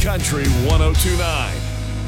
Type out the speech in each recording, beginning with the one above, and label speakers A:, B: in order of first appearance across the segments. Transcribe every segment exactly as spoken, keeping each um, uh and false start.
A: Country one oh two point nine.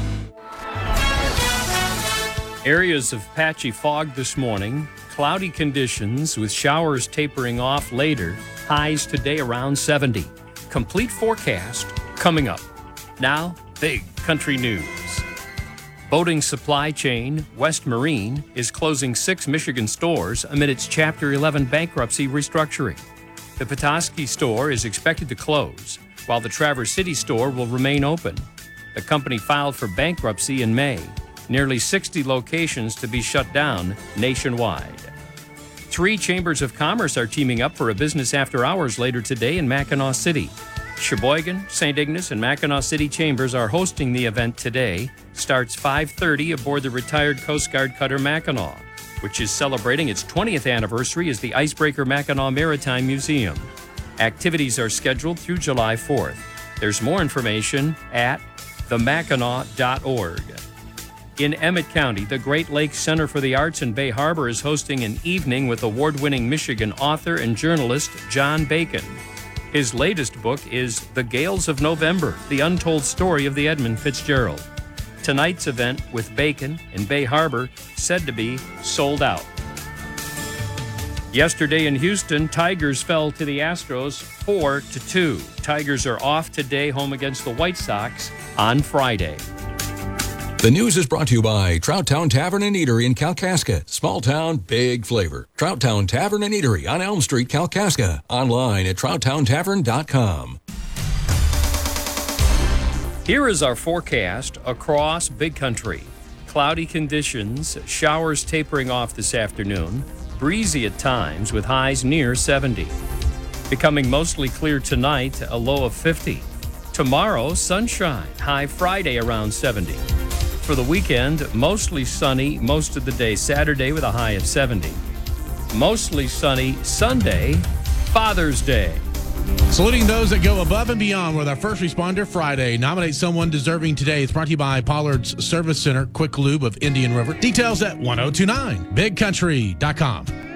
B: Areas of patchy fog this morning. Cloudy conditions with showers tapering off later. Highs today around seventy. Complete forecast coming up. Now, big country news. Boating supply chain West Marine is closing six Michigan stores amid its Chapter eleven bankruptcy restructuring. The Petoskey store is expected to close, while the Traverse City store will remain open. The company filed for bankruptcy in May. Nearly sixty locations to be shut down nationwide. Three chambers of commerce are teaming up for a business after hours later today in Mackinac City. Sheboygan, Saint Ignace, and Mackinac City chambers are hosting the event today. Starts five thirty aboard the retired Coast Guard cutter Mackinac, which is celebrating its twentieth anniversary as the Icebreaker Mackinac Maritime Museum. Activities are scheduled through July fourth. There's more information at the mackinac dot org. In Emmett County, the Great Lakes Center for the Arts in Bay Harbor is hosting an evening with award-winning Michigan author and journalist John Bacon. His latest book is The Gales of November, the untold story of the Edmund Fitzgerald. Tonight's event with Bacon in Bay Harbor said to be sold out. Yesterday in Houston, Tigers fell to the Astros four to two. Tigers are off today, home against the White Sox on Friday.
C: The news is brought to you by Trout Town Tavern and Eatery in Kalkaska. Small town, big flavor. Trout Town Tavern and Eatery on Elm Street, Kalkaska. Online at trout town tavern dot com.
B: Here is our forecast across Big Country. Cloudy conditions, showers tapering off this afternoon, breezy at times with highs near seventy. Becoming mostly clear tonight, a low of fifty. Tomorrow, sunshine, high Friday around seventy. For the weekend, mostly sunny most of the day Saturday with a high of seventy. Mostly sunny Sunday, Father's Day.
D: Saluting those that go above and beyond with our First Responder Friday. Nominate someone deserving today. It's brought to you by Pollard's Service Center, Quick Lube of Indian River. Details at ten twenty-nine big country dot com.